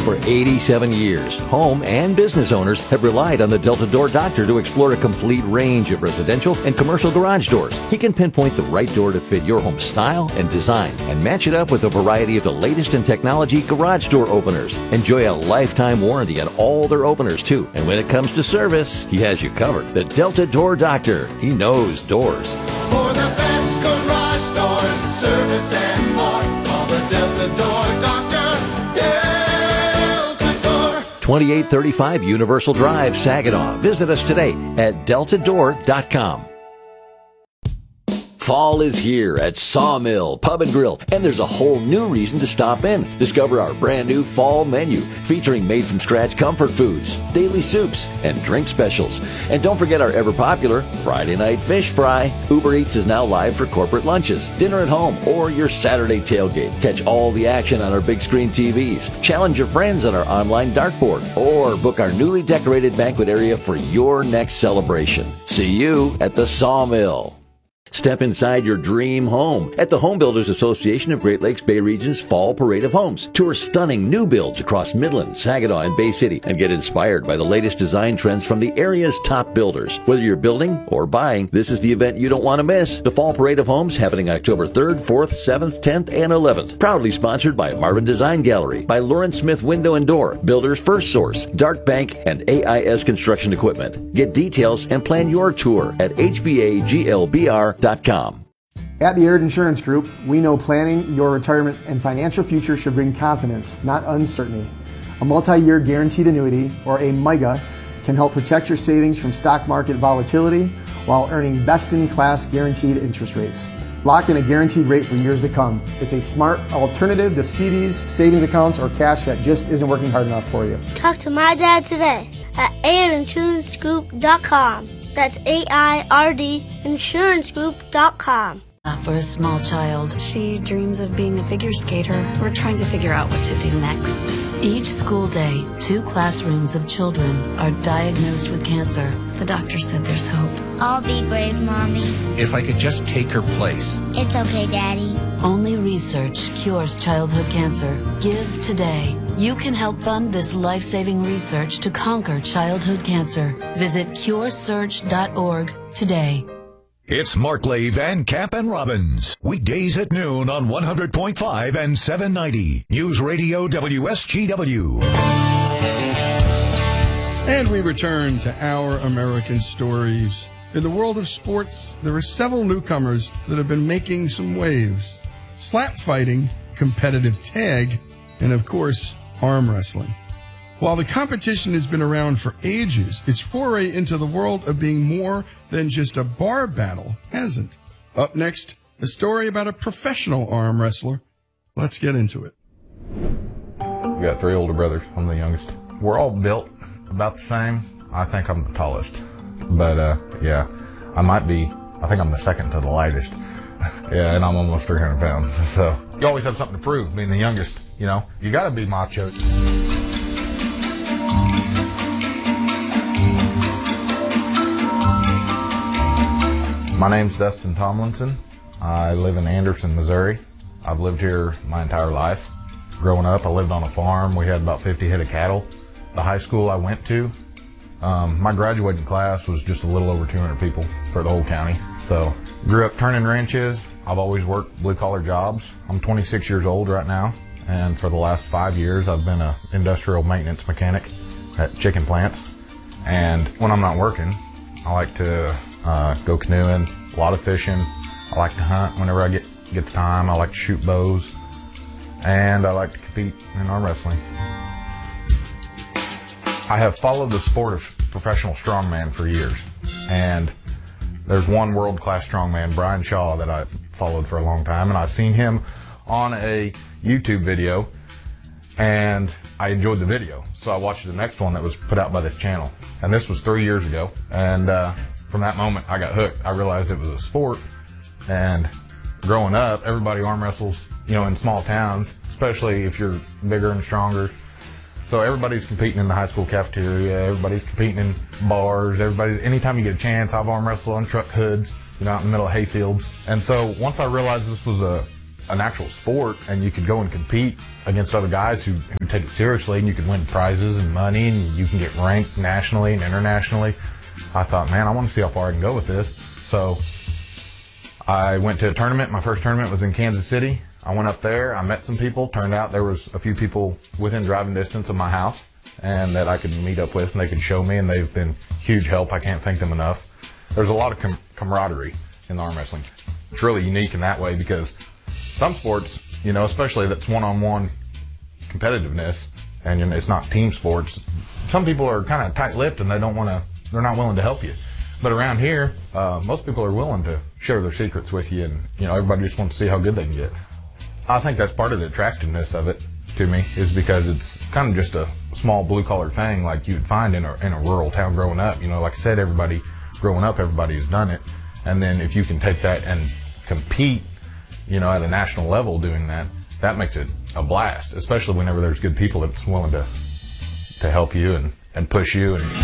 For 87 years, home and business owners have relied on the Delta Door Doctor to explore a complete range of residential and commercial garage doors. He can pinpoint the right door to fit your home style and design and match it up with a variety of the latest in technology garage door openers. Enjoy a lifetime warranty on all their openers, too. And when it comes to service, he has you covered. The Delta Door Doctor. He knows doors. For the best garage doors, service and more, call the Delta Door Doctor. 2835 Universal Drive, Saginaw. Visit us today at deltadoor.com. Fall is here at Sawmill Pub and Grill, and there's a whole new reason to stop in. Discover our brand new fall menu featuring made-from-scratch comfort foods, daily soups, and drink specials. And don't forget our ever-popular Friday night fish fry. Uber Eats is now live for corporate lunches, dinner at home, or your Saturday tailgate. Catch all the action on our big screen TVs. Challenge your friends on our online dartboard, or book our newly decorated banquet area for your next celebration. See you at the Sawmill. Step inside your dream home at the Home Builders Association of Great Lakes Bay Region's Fall Parade of Homes. Tour stunning new builds across Midland, Saginaw, and Bay City and get inspired by the latest design trends from the area's top builders. Whether you're building or buying, this is the event you don't want to miss. The Fall Parade of Homes happening October 3rd, 4th, 7th, 10th, and 11th. Proudly sponsored by Marvin Design Gallery, by Lawrence Smith Window and Door, Builders First Source, Dark Bank, and AIS Construction Equipment. Get details and plan your tour at hbaglbr.com. At the Aird Insurance Group, we know planning your retirement and financial future should bring confidence, not uncertainty. A multi-year guaranteed annuity, or a MIGA, can help protect your savings from stock market volatility while earning best-in-class guaranteed interest rates. Lock in a guaranteed rate for years to come. It's a smart alternative to CDs, savings accounts, or cash that just isn't working hard enough for you. Talk to my dad today at AirdInsuranceGroup.com. That's AIRD insurancegroup.com. For a small child, she dreams of being a figure skater. We're trying to figure out what to do next. Each school day, 2 classrooms of children are diagnosed with cancer. The doctor said there's hope. I'll be brave, Mommy. If I could just take her place. It's okay, Daddy. Only research cures childhood cancer. Give today. You can help fund this life-saving research to conquer childhood cancer. Visit curesearch.org today. It's Markley, Van Camp, and Robbins. Weekdays at noon on 100.5 and 790. News Radio WSGW. And we return to Our American Stories. In the world of sports, there are several newcomers that have been making some waves. Slap fighting, competitive tag, and of course, arm wrestling. While the competition has been around for ages, its foray into the world of being more than just a bar battle hasn't. Up next, a story about a professional arm wrestler. Let's get into it. We got 3 older brothers. I'm the youngest. We're all built about the same. I think I'm the tallest. But, yeah, I think I'm the second to the lightest. Yeah, and I'm almost 300 pounds. So you always have something to prove, being the youngest. You know, you got to be macho. My name's Dustin Tomlinson. I live in Anderson, Missouri. I've lived here my entire life. Growing up, I lived on a farm. We had about 50 head of cattle. The high school I went to, my graduating class was just a little over 200 people for the whole county. So, grew up turning wrenches. I've always worked blue-collar jobs. I'm 26 years old right now, and for the last 5 years, I've been an industrial maintenance mechanic at chicken plants. And when I'm not working, I like to go canoeing, a lot of fishing. I like to hunt whenever I get the time. I like to shoot bows, and I like to compete in arm wrestling. I have followed the sport of professional strongman for years, and there's one world-class strongman, Brian Shaw, that I've followed for a long time, and I've seen him on a YouTube video, and I enjoyed the video. So I watched the next one that was put out by this channel, and this was 3 years ago, and from that moment I got hooked. I realized it was a sport, and growing up, everybody arm wrestles, you know, in small towns, especially if you're bigger and stronger. So everybody's competing in the high school cafeteria, everybody's competing in bars, anytime you get a chance, I've arm wrestled on truck hoods, you know, out in the middle of hayfields. And so once I realized this was an actual sport and you could go and compete against other guys who take it seriously and you can win prizes and money and you can get ranked nationally and internationally. I thought, man, I want to see how far I can go with this. So I went to a tournament. My first tournament was in Kansas City. I went up there. I met some people. Turned out there was a few people within driving distance of my house and that I could meet up with and they could show me, and they've been huge help. I can't thank them enough. There's a lot of camaraderie in arm wrestling. It's really unique in that way because some sports, you know, especially that's one-on-one competitiveness and you know, it's not team sports. Some people are kind of tight-lipped and they're not willing to help you. But around here, most people are willing to share their secrets with you, and you know, everybody just wants to see how good they can get. I think that's part of the attractiveness of it to me, is because it's kind of just a small blue-collar thing like you would find in a rural town growing up. You know, like I said, everybody growing up, everybody has done it. And then if you can take that and compete, you know, at a national level doing that, that makes it a blast, especially whenever there's good people that's willing to help you and push you. And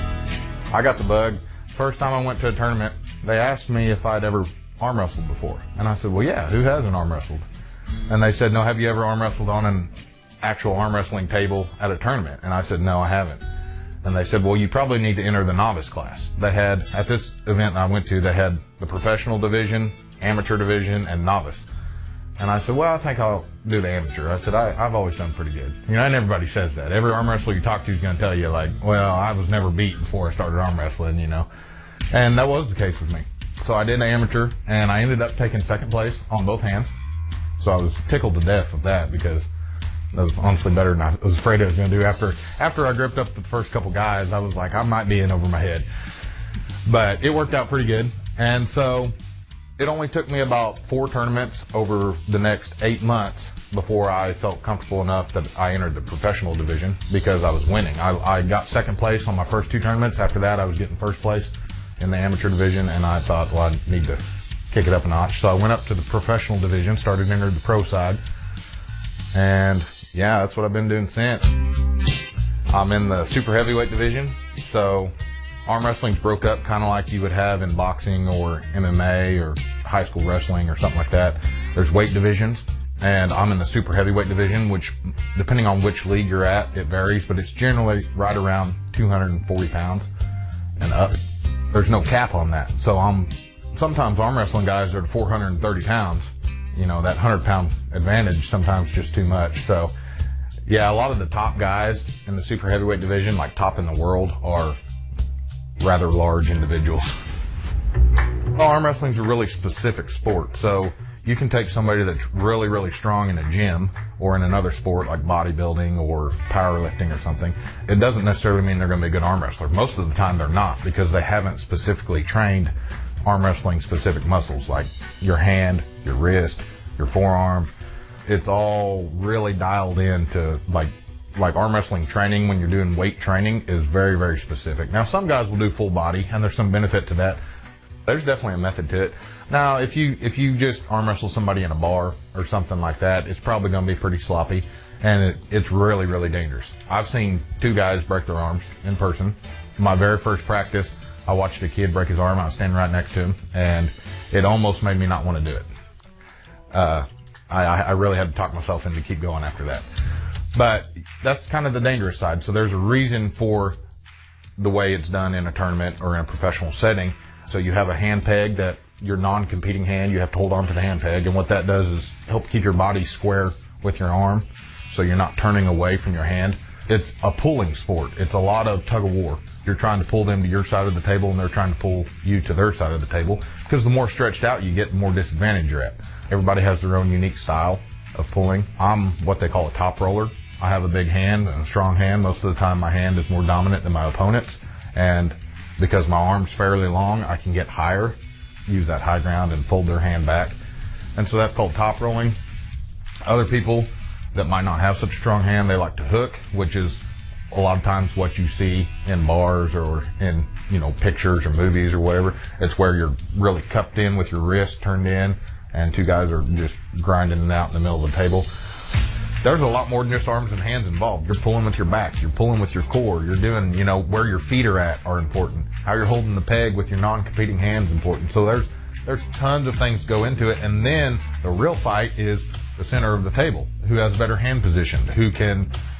I got the bug. First time I went to a tournament, they asked me if I'd ever arm wrestled before. And I said, well, yeah, who hasn't arm wrestled? And they said, no, have you ever arm wrestled on an actual arm wrestling table at a tournament? And I said, no, I haven't. And they said, well, you probably need to enter the novice class. They had, at this event I went to, they had the professional division, amateur division, and novice. And I said, well, I think I'll do the amateur. I said, I've always done pretty good. You know, and everybody says that. Every arm wrestler you talk to is going to tell you, like, well, I was never beat before I started arm wrestling, you know. And that was the case with me. So I did amateur, and I ended up taking second place on both hands. So I was tickled to death with that because that was honestly better than I was afraid I was going to do. After I gripped up the first couple guys, I was like, I might be in over my head. But it worked out pretty good. And so it only took me about 4 tournaments over the next 8 months before I felt comfortable enough that I entered the professional division because I was winning. I got second place on my first 2 tournaments. After that, I was getting first place in the amateur division, and I thought, well, I need to kick it up a notch. So I went up to the professional division, started entering the pro side, and yeah, that's what I've been doing since. I'm in the super heavyweight division, so arm wrestling's broke up kind of like you would have in boxing or MMA or high school wrestling or something like that. There's weight divisions, and I'm in the super heavyweight division, which depending on which league you're at, it varies, but it's generally right around 240 pounds and up. There's no cap on that. So sometimes arm wrestling guys are at 430 pounds. You know, that 100-pound advantage sometimes just too much. So yeah, a lot of the top guys in the super heavyweight division, like top in the world, are rather large individuals. Well, arm wrestling's a really specific sport. So you can take somebody that's really, really strong in a gym or in another sport like bodybuilding or powerlifting or something. It doesn't necessarily mean they're going to be a good arm wrestler. Most of the time they're not, because they haven't specifically trained arm wrestling specific muscles like your hand, your wrist, your forearm. It's all really dialed in to like arm wrestling training when you're doing weight training is very, very specific. Now, some guys will do full body and there's some benefit to that. There's definitely a method to it. Now, if you just arm wrestle somebody in a bar or something like that, it's probably going to be pretty sloppy, and it's really, really dangerous. I've seen 2 guys break their arms in person. My very first practice, I watched a kid break his arm. I was standing right next to him, and it almost made me not want to do it. I really had to talk myself into keep going after that. But that's kind of the dangerous side. So there's a reason for the way it's done in a tournament or in a professional setting. So you have a hand peg that your non-competing hand, you have to hold on to the hand peg. And what that does is help keep your body square with your arm so you're not turning away from your hand. It's a pulling sport. It's a lot of tug of war. You're trying to pull them to your side of the table and they're trying to pull you to their side of the table, because the more stretched out you get, the more disadvantage you're at. Everybody has their own unique style of pulling. I'm what they call a top roller. I have a big hand and a strong hand. Most of the time my hand is more dominant than my opponent's, and because my arm's fairly long, I can get higher, use that high ground and fold their hand back. And so that's called top rolling. Other people that might not have such a strong hand, they like to hook, which is a lot of times what you see in bars or in, you know, pictures or movies or whatever. It's where you're really cupped in with your wrist turned in and 2 guys are just grinding it out in the middle of the table. There's a lot more than just arms and hands involved. You're pulling with your back, you're pulling with your core, you're doing, you know, where your feet are at are important. How you're holding the peg with your non-competing hands is important. So there's tons of things go into it. And then the real fight is the center of the table. Who has better hand position? Who can